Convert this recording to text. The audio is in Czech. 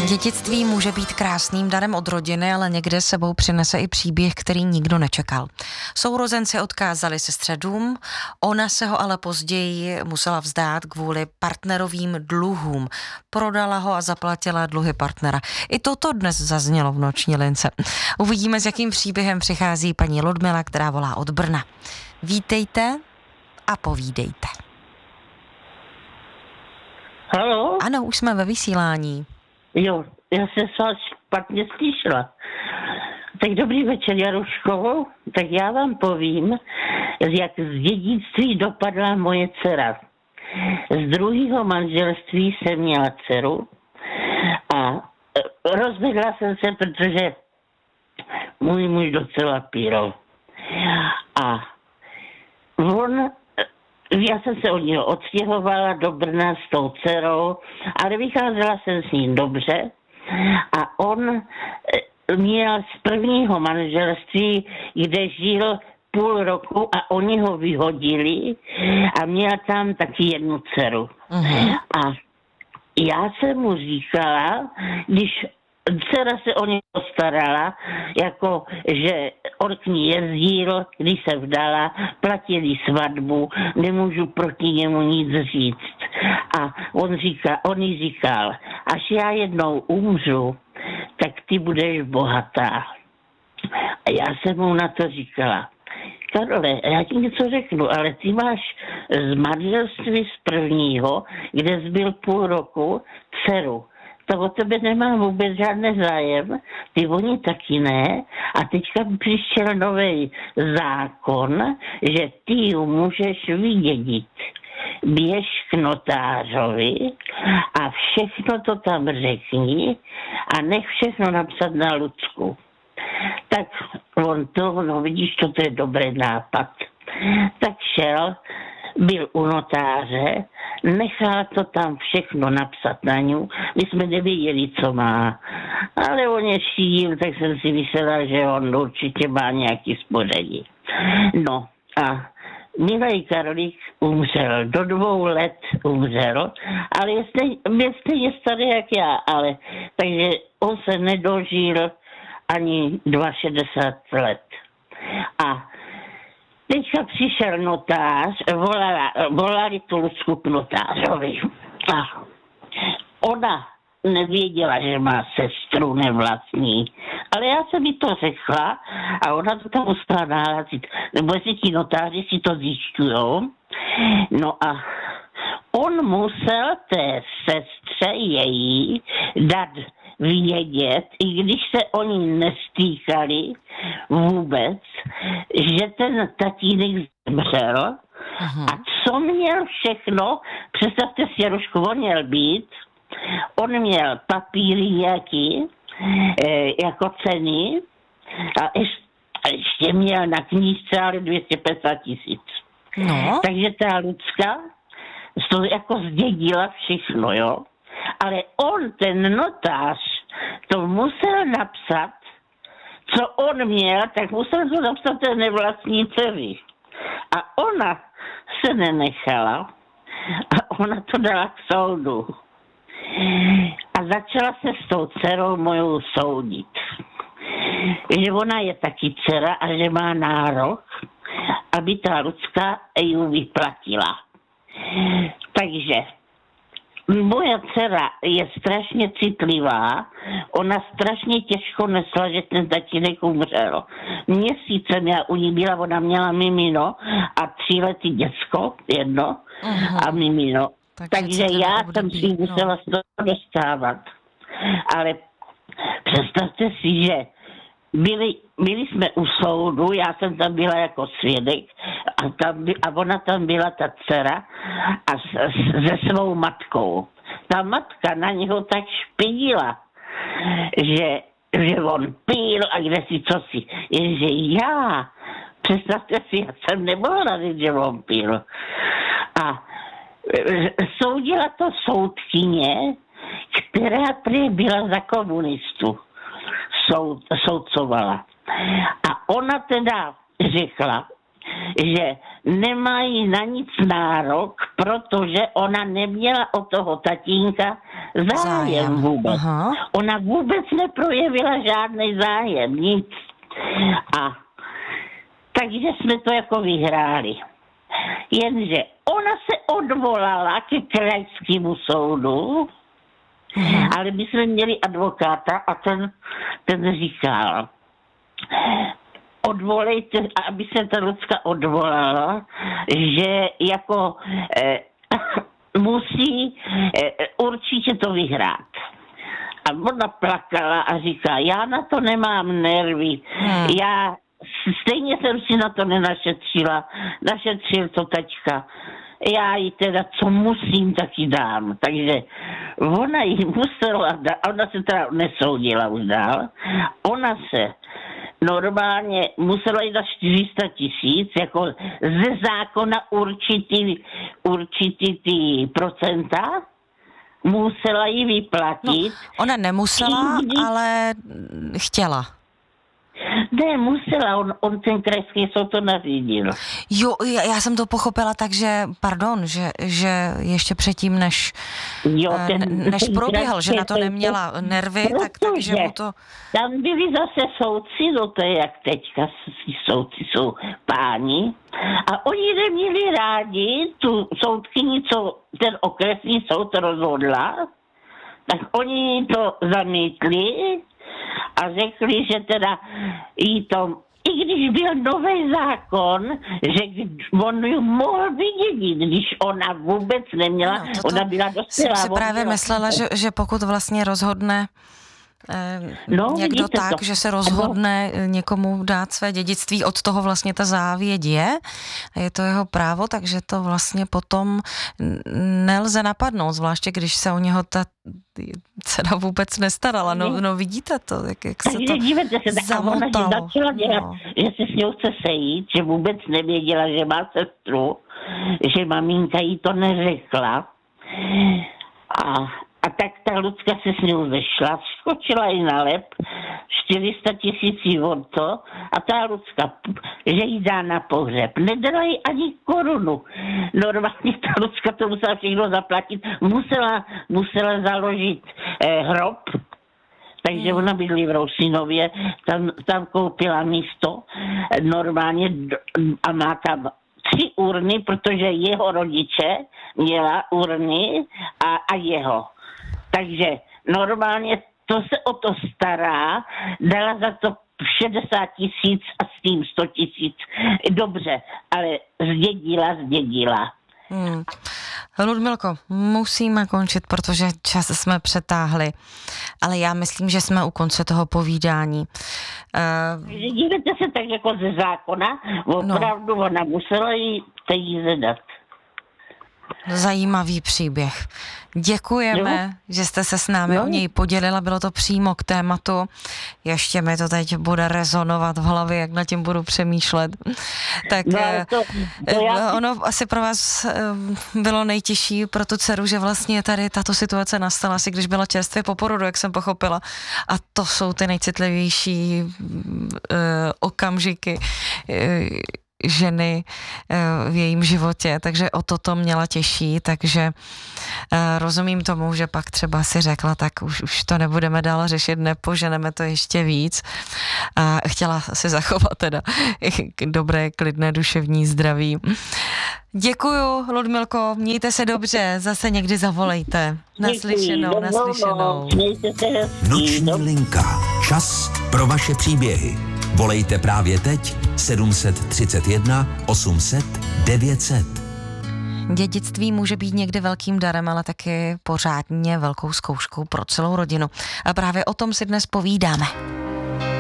Dědictví může být krásným darem od rodiny, ale někde sebou přinese i příběh, který nikdo nečekal. Sourozenci odkázali sestředům, ona se ho ale později musela vzdát kvůli partnerovým dluhům. Prodala ho a zaplatila dluhy partnera. I toto dnes zaznělo v Noční lince. Uvidíme, s jakým příběhem přichází paní Ludmila, která volá od Brna. Vítejte a povídejte. Haló? Ano, už jsme ve vysílání. Jo, já jsem se vás špatně slyšela. Tak dobrý večer, Jaruško. Tak já vám povím, jak z dědictví dopadla moje dcera. Z druhého manželství jsem měla dceru a rozvedla jsem se, protože můj muž docela píral. A já jsem se od něho odstěhovala do Brna s tou dcerou, ale vycházela jsem s ním dobře a on měl z prvního manželství, kde žil půl roku a oni ho vyhodili a měl tam taky jednu dceru. A já jsem mu říkala, když dcera se o něj postarala, jako že on k ní jezdil, když se vdala, platili svatbu, nemůžu proti němu nic říct. A on jí říkal, až já jednou umřu, tak ty budeš bohatá. A já jsem mu na to říkala, Karole, já ti něco řeknu, ale ty máš z manželství z prvního, kde jsi byl půl roku, dceru. To o tebe nemám vůbec žádný zájem, ty oni taky ne. A teďka přišel nový zákon, že ty ji můžeš vydědit. Běž k notářovi a všechno to tam řekni a nech všechno napsat na Lucku. Tak vidíš, to je dobrý nápad. Tak šel, byl u notáře, nechal to tam všechno napsat na ňu. My jsme nevěděli, co má. Ale on je šíl, tak jsem si myslela, že on určitě má nějaký spoření. No a milý Karolík umřel, do 2 let umřel, ale je stejně starý jak já, takže on se nedožil ani 62 let. A teďka přišel notář, volali tu Lucku k notářovi. A ona nevěděla, že má sestru nevlastní. Ale já jsem jí to řekla a ona to tam musela nahlásit. Nebo jestli ti notáři si to zjišťujou. No a on musel té sestře její dát vědět, i když se oni nestýkali vůbec, že ten tatínek zemřel. A co měl všechno, představte si, Jarušku, on měl být, on měl papíry jako ceny a ještě měl na knížce ale 250 000. No. Takže ta Lucka to jako zdědila všechno, jo. Ale on, ten notář, to musel napsat, co on měl, tak musel to napsat té nevlastní dceři. A ona se nenechala a ona to dala k soudu. A začala se s tou dcerou mojou soudit. Že ona je taky dcera a že má nárok, aby ta Lucka ji vyplatila. Takže moje dcera je strašně citlivá, ona strašně těžko nesla, že ten tatínek umřel. Měsíce u ní byla, ona měla mimino a 3letý děcko, jedno, a mimino. Takže já jsem si musela z toho dostávat. Ale představte si, že byli jsme u soudu, já jsem tam byla jako svědek a ona tam byla ta dcera a se svou matkou. Ta matka na něho tak špinila, že on pil a kde si co si. Jenže představte si, já jsem nemohla říct, že on pil. A soudila to soudkyně, která prý byla za komunistu. Soudcovala. A ona teda řekla, že nemají na nic nárok, protože ona neměla od toho tatínka zájem vůbec. Aha. Ona vůbec neprojevila žádný zájem, nic. A takže jsme to jako vyhráli. Jenže ona se odvolala ke krajskému soudu, ale my jsme měli advokáta a ten říkal, odvolejte, aby se ta Lucka odvolala, že jako musí určitě to vyhrát. A ona plakala a říká, já na to nemám nervy, já stejně jsem si na to nenašetřila, našetřil to taťka. Já jí teda, co musím, tak jí dám. Takže ona jí musela dát, ona se teda nesoudila už dál, ona se normálně musela jít na 400 000, jako ze zákona určitý ty procenta, musela jí vyplatit. No, ona nemusela, ale chtěla. Ne, musela, on ten krajský soud to nařídil. Jo, já jsem to pochopila tak, že ještě předtím, než proběhl, že na to neměla nervy, takže mu to... Tam byli zase soudci, no to je jak teďka, soudci jsou páni, a oni neměli rádi tu soudkyni, co ten okresní soud rozhodla, tak oni to zamítli, a řekli, že teda jí to, i když byl nový zákon, že on ji mohl vydědit, když ona vůbec neměla, ona byla dospělá. Jsem si právě myslela, že pokud vlastně rozhodne někdo tak, že se rozhodne někomu dát své dědictví, od toho vlastně ta závěť je to jeho právo, takže to vlastně potom nelze napadnout, zvláště když se o něho ta dcera vůbec nestarala. No vidíte to, jak se to zamotalo. Ona začala dělat, že se s ňou chce sejít, že vůbec nevěděla, že má sestru, že maminka jí to neřekla. A tak ta Lucka se s ňou zešla, skočila jí na lep, 400 000 od to, a ta Lucka, že jí dá na pohřeb. Nedala jí ani korunu. Normálně ta Lucka to musela všechno zaplatit, musela založit hrob, takže ona bydlí v Rousinově, tam koupila místo normálně a má tam 3 urny, protože jeho rodiče měla urny a jeho. Takže normálně to se o to stará, dala za to 60 000 a s tím 100 000. Dobře, ale zdědila. Ludmilko, musíme končit, protože čas jsme přetáhli, ale já myslím, že jsme u konce toho povídání. Dívejte se tak jako ze zákona, opravdu ona musela jí peníze dát. Zajímavý příběh. Děkujeme, že jste se s námi o něj podělila, bylo to přímo k tématu. Ještě mi to teď bude rezonovat v hlavě, jak nad tím budu přemýšlet. Tak ono asi pro vás bylo nejtěžší pro tu dceru, že vlastně tady tato situace nastala asi, když byla čerstvě po porodu, jak jsem pochopila. A to jsou ty nejcitlivější okamžiky ženy v jejím životě, takže o toto měla těžší, takže rozumím tomu, že pak třeba si řekla, tak už to nebudeme dál řešit, nepoženeme to ještě víc a chtěla si zachovat teda dobré, klidné duševní zdraví. Děkuju, Ludmilko, mějte se dobře, zase někdy zavolejte. Naslyšenou. Noční linka. Čas pro vaše příběhy. Volejte právě teď 731 800 900. Dědictví může být někdy velkým darem, ale taky pořádně velkou zkouškou pro celou rodinu. A právě o tom si dnes povídáme.